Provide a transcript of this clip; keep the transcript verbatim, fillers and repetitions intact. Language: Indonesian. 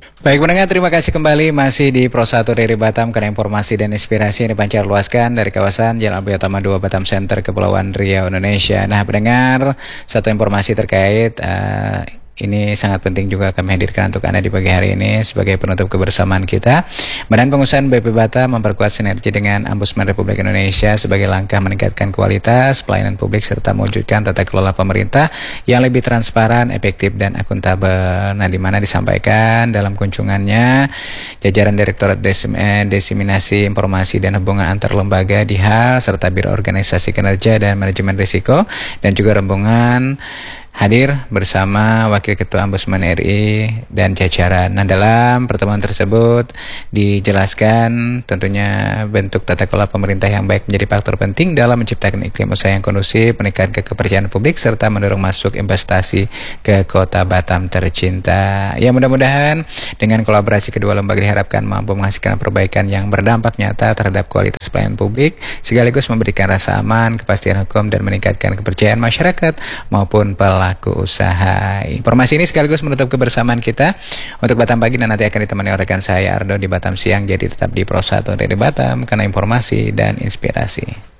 Baik pendengar, terima kasih kembali masih di Pro satu dari Batam karena informasi dan inspirasi yang dipancar luaskan dari kawasan Jalan Ampel Utama dua Batam Center, Kepulauan Riau, Indonesia. Nah pendengar, satu informasi terkait uh, ini sangat penting juga kami hadirkan untuk Anda di pagi hari ini sebagai penutup kebersamaan kita. Badan Pengusahaan B P Batam memperkuat sinergi dengan Ombudsman Republik Indonesia sebagai langkah meningkatkan kualitas pelayanan publik serta mewujudkan tata kelola pemerintah yang lebih transparan, efektif, dan akuntabel. Nah, di mana disampaikan dalam kunjungannya jajaran Direktorat Desim eh, Diseminasi Informasi dan Hubungan Antar Lembaga di H A L serta Biro Organisasi Kinerja dan Manajemen Risiko dan juga rombongan hadir bersama Wakil Ketua Ombudsman R I dan jajaran. Nah, dalam pertemuan tersebut dijelaskan tentunya bentuk tata kelola pemerintah yang baik menjadi faktor penting dalam menciptakan iklim usaha yang kondusif, meningkatkan kepercayaan publik, serta mendorong masuk investasi ke kota Batam tercinta. Ya, mudah-mudahan dengan kolaborasi kedua lembaga diharapkan mampu menghasilkan perbaikan yang berdampak nyata terhadap kualitas pelayanan publik, sekaligus memberikan rasa aman, kepastian hukum, dan meningkatkan kepercayaan masyarakat maupun pelaku pelaku usaha. Informasi ini sekaligus menutup kebersamaan kita untuk Batam Pagi dan nanti akan ditemani oleh rekan saya Ardo di Batam Siang. Jadi tetap di Pro satu dari Batam karena informasi dan inspirasi.